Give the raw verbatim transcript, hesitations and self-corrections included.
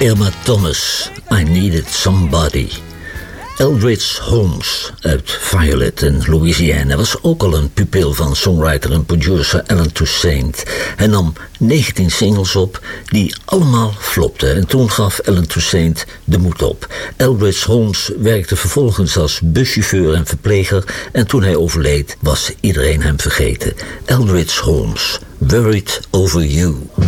Irma Thomas, I Needed Somebody. Eldridge Holmes uit Violet in Louisiana was ook al een pupil van songwriter en producer Allen Toussaint. Hij nam negentien singles op die allemaal flopten en toen gaf Allen Toussaint de moed op. Eldridge Holmes werkte vervolgens als buschauffeur en verpleger en toen hij overleed was iedereen hem vergeten. Eldridge Holmes, Worried Over You.